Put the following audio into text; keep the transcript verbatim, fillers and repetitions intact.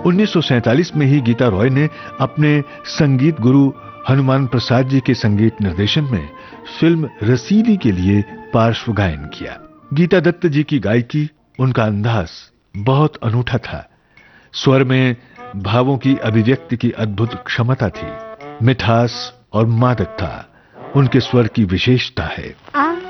उन्नीस सौ सैंतालीस में ही गीता रॉय ने अपने संगीत गुरु हनुमान प्रसाद जी के संगीत निर्देशन में फिल्म रसीली के लिए पार्श्व गायन किया। गीता दत्त जी की गायकी, उनका अंदाज बहुत अनूठा था। स्वर में भावों की अभिव्यक्ति की अद्भुत क्षमता थी। मिठास और मादकता उनके स्वर की विशेषता है।